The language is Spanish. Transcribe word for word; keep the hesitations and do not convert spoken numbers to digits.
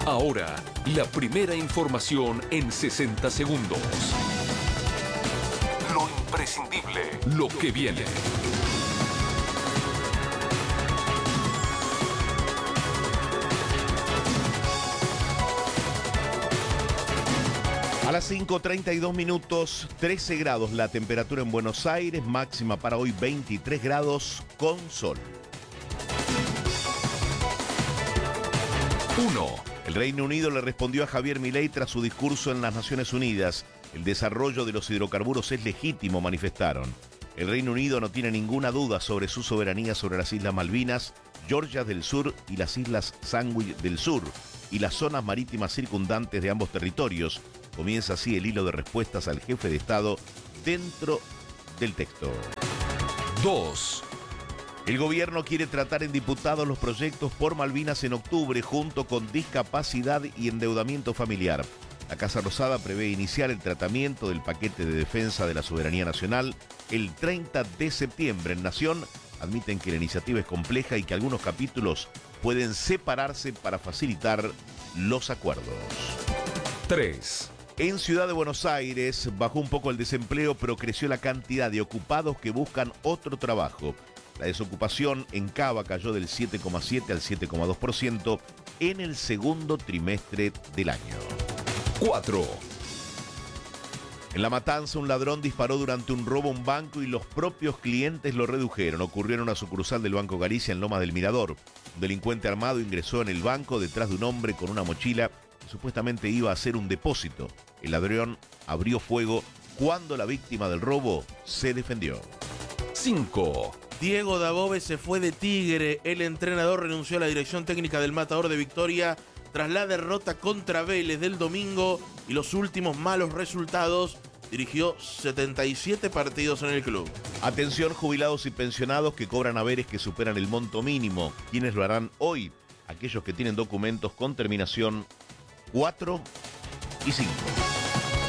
Ahora, la primera información en sesenta segundos. Lo imprescindible, lo que viene. A las cinco treinta y dos minutos, trece grados la temperatura en Buenos Aires, máxima para hoy veintitrés grados con sol. uno. El Reino Unido le respondió a Javier Milei tras su discurso en las Naciones Unidas. El desarrollo de los hidrocarburos es legítimo, manifestaron. El Reino Unido no tiene ninguna duda sobre su soberanía sobre las Islas Malvinas, Georgia del Sur y las Islas Sandwich del Sur, y las zonas marítimas circundantes de ambos territorios. Comienza así el hilo de respuestas al jefe de Estado dentro del texto. dos. El gobierno quiere tratar en diputados los proyectos por Malvinas en octubre junto con discapacidad y endeudamiento familiar. La Casa Rosada prevé iniciar el tratamiento del paquete de defensa de la soberanía nacional el treinta de septiembre. En Nación admiten que la iniciativa es compleja y que algunos capítulos pueden separarse para facilitar los acuerdos. tres. En Ciudad de Buenos Aires bajó un poco el desempleo, pero creció la cantidad de ocupados que buscan otro trabajo. La desocupación en Cava cayó del siete coma siete al siete coma dos por ciento en el segundo trimestre del año. cuatro. En La Matanza, un ladrón disparó durante un robo a un banco y los propios clientes lo redujeron. Ocurrió en una sucursal del Banco Galicia en Lomas del Mirador. Un delincuente armado ingresó en el banco detrás de un hombre con una mochila que supuestamente iba a hacer un depósito. El ladrón abrió fuego cuando la víctima del robo se defendió. cinco. Diego Dabove se fue de Tigre. El entrenador renunció a la dirección técnica del Matador de Victoria tras la derrota contra Vélez del domingo y los últimos malos resultados. Dirigió setenta y siete partidos en el club. Atención, jubilados y pensionados que cobran haberes que superan el monto mínimo. ¿Quiénes lo harán hoy? Aquellos que tienen documentos con terminación cuatro y cinco.